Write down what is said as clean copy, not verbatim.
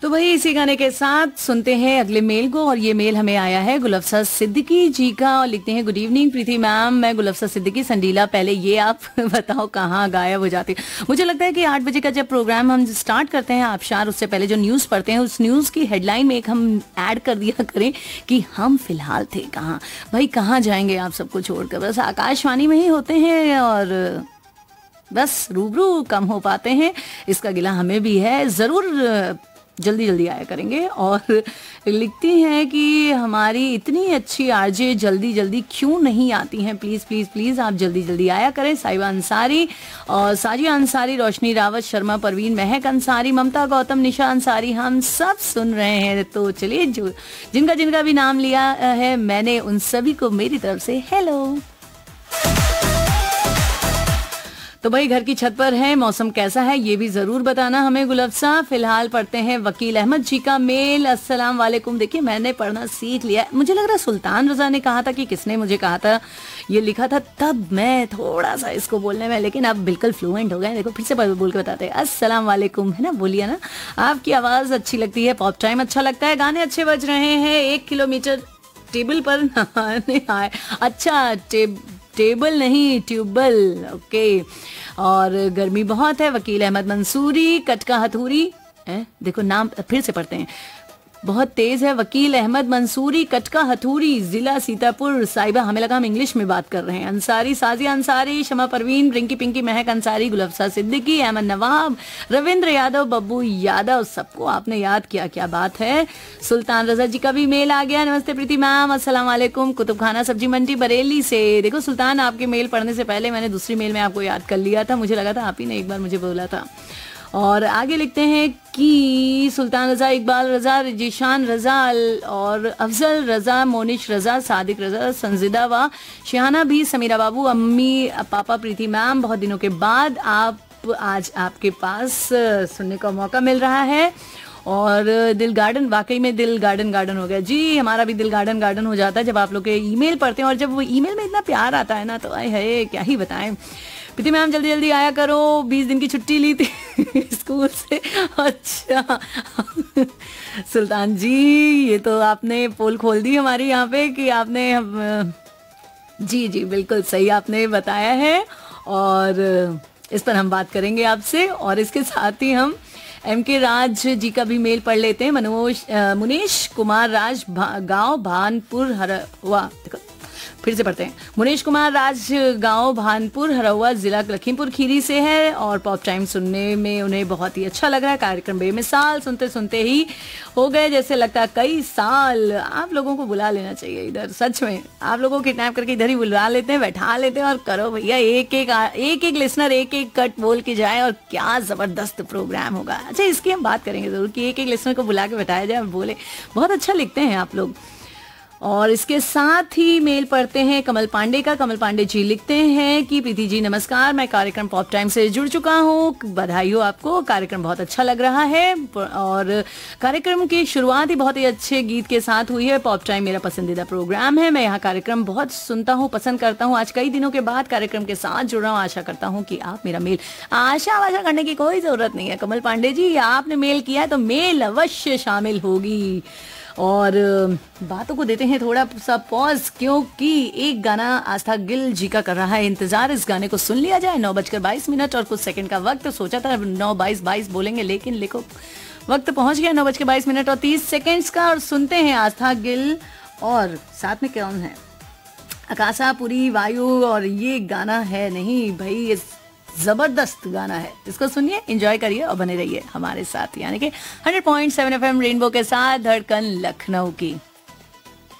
तो वही इसी गाने के साथ सुनते हैं अगले मेल को। और ये मेल हमें आया है गुलफ्सा सिद्दीकी जी का और लिखते हैं, गुड इवनिंग प्रीति मैम, मैं गुलफ्सा सिद्दीकी संडीला। पहले ये आप बताओ कहाँ गायब हो जाती। मुझे लगता है कि 8 बजे का जब प्रोग्राम हम स्टार्ट करते हैं आबशार, उससे पहले जो न्यूज़ पढ़ते हैं उस न्यूज़ की हेडलाइन में एक हम ऐड कर दिया करें कि हम फिलहाल थे कहाँ। भाई कहाँ जाएंगे आप सबको छोड़कर, बस आकाशवाणी में ही होते हैं और बस रूबरू कम हो पाते हैं। इसका गिला हमें भी है, ज़रूर जल्दी जल्दी आया करेंगे। और लिखती हैं कि हमारी इतनी अच्छी आरजे जल्दी जल्दी क्यों नहीं आती हैं, प्लीज़ प्लीज़ प्लीज़ आप जल्दी जल्दी आया करें। साहिबा अंसारी और साजिया अंसारी, रोशनी रावत, शर्मा परवीन, महक अंसारी, ममता गौतम, निशा अंसारी, हम सब सुन रहे हैं। तो चलिए जो जिनका जिनका भी नाम लिया है मैंने, उन सभी को मेरी तरफ से हेलो। तो भाई घर की छत पर है, मौसम कैसा है ये भी जरूर बताना हमें गुलफ्सा। फिलहाल पढ़ते हैं वकील अहमद जी का मेल। अस्सलाम वालेकुम। देखिए मैंने पढ़ना सीख लिया, मुझे लग रहा सुल्तान रजा ने कहा था कि किसने मुझे कहा था, ये लिखा था तब मैं थोड़ा सा इसको बोलने में, लेकिन अब बिल्कुल फ्लुएंट हो गए। देखो फिर से बोल के बताते हैं, अस्सलाम वालेकुम, है ना, बोलिए ना। आपकी आवाज़ अच्छी लगती है, पॉप टाइम अच्छा लगता है, गाने अच्छे बज रहे हैं, 1 किलोमीटर टेबल पर नहाने आए। अच्छा टेबल नहीं ट्यूबल, ओके। और गर्मी बहुत है। वकील अहमद मंसूरी, कटका हथूरी, देखो नाम फिर से पढ़ते हैं, बहुत तेज है। वकील अहमद मंसूरी, कटका हथूरी, जिला सीतापुर। साहिबा हमें लगा हम इंग्लिश में बात कर रहे हैं। अंसारी, साजिया अंसारी, शमा परवीन, रिंकी पिंकी, महक अंसारी, गुलफ्सा सिद्दीकी, अहमद नवाब, रविंद्र यादव, बब्बू यादव, सबको आपने याद किया, क्या बात है। सुल्तान रजा जी का भी मेल आ गया। नमस्ते प्रीति मैम, अस्सलाम वालेकुम, कुतुब खाना सब्जी मंडी बरेली से। देखो सुल्तान, आपके मेल पढ़ने से पहले मैंने दूसरी मेल में आपको याद कर लिया था, मुझे लगा था आप ही ने एक बार मुझे बोला था। और आगे लिखते हैं कि सुल्तान रजा, इकबाल रजा, जीशान रजा और अफजल रजा, मोनिश रजा, सादिक रजा, संजिदा व शिहाना भी, समीरा बाबू, अम्मी पापा, प्रीति मैम, बहुत दिनों के बाद आज आपके पास सुनने का मौका मिल रहा है। और दिल गार्डन, वाकई में दिल गार्डन गार्डन हो गया जी, हमारा भी दिल गार्डन गार्डन हो जाता है जब आप लोग के ईमेल पढ़ते हैं। और जब वो ईमेल में इतना प्यार आता है ना, तो आए है क्या ही बताएं। प्रीति मैम जल्दी जल्दी आया करो, 20 दिन की छुट्टी ली थी स्कूल से। अच्छा सुल्तान जी, ये तो आपने पोल खोल दी हमारी यहाँ पे कि आपने जी जी बिल्कुल सही आपने बताया है। और इस पर हम बात करेंगे आपसे। और इसके साथ ही हम MK राज जी का भी मेल पढ़ लेते हैं। मुनेश कुमार राज, गांव भानपुर हरवा, फिर से पढ़ते हैं। मुनेश कुमार राज, गांव भानपुर हरवा, जिला लखीमपुर खीरी से है। और पॉप टाइम सुनने में उन्हें बहुत ही अच्छा लग रहा है। कार्यक्रम बेमिसाल, सुनते सुनते ही हो गए जैसे लगता है कई साल। आप लोगों को बुला लेना चाहिए इधर, सच में आप लोगों को किडनैप करके इधर ही बुला लेते हैं, बैठा लेते हैं और करो भैया, एक एक लिसनर एक एक कट बोल के जाए और क्या जबरदस्त प्रोग्राम होगा। अच्छा इसकी हम बात करेंगे जरूर कि एक एक लिसनर को बुला के बैठाया जाए और बोले। बहुत अच्छा लिखते हैं आप लोग। और इसके साथ ही मेल पढ़ते हैं कमल पांडे का। कमल पांडे जी लिखते हैं कि प्रीति जी नमस्कार, मैं कार्यक्रम पॉप टाइम से जुड़ चुका हूँ, बधाई हो आपको, कार्यक्रम बहुत अच्छा लग रहा है। और कार्यक्रम की शुरुआत ही बहुत ही अच्छे गीत के साथ हुई है। पॉप टाइम मेरा पसंदीदा प्रोग्राम है, मैं यहाँ कार्यक्रम बहुत सुनता हूँ, पसंद करता हूँ। आज कई दिनों के बाद कार्यक्रम के साथ जुड़ रहा हूँ, आशा करता हूँ कि आप मेरा मेल, आशा करने की कोई जरूरत नहीं है कमल पांडे जी, आपने मेल किया है तो मेल अवश्य शामिल होगी। और बातों को देते हैं थोड़ा सा पॉज, क्योंकि एक गाना आस्था गिल जी का कर रहा है इंतजार, इस गाने को सुन लिया जाए। 9:22 और कुछ सेकंड का वक्त, सोचा था 9:22 बोलेंगे, लेकिन लिखो वक्त पहुंच गया 9:22 और 30 सेकंड्स का। और सुनते हैं आस्था गिल और साथ में कौन है, आकाशा पुरी वायु। और ये गाना है नहीं भाई, ये जबरदस्त गाना है, इसको सुनिए, एंजॉय करिए और बने रहिए हमारे साथ, यानी कि 100.7 FM रेनबो के साथ धड़कन लखनऊ की।